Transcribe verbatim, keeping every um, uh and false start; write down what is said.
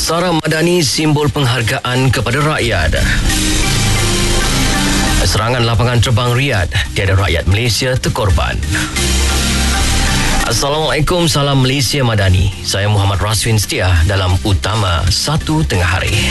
Tentara Madani simbol penghargaan kepada rakyat. Serangan lapangan terbang Riyadh, tiada rakyat Malaysia terkorban. Assalamualaikum, salam Malaysia Madani. Saya Muhammad Raswin Setia dalam Utama satu Tengah Hari.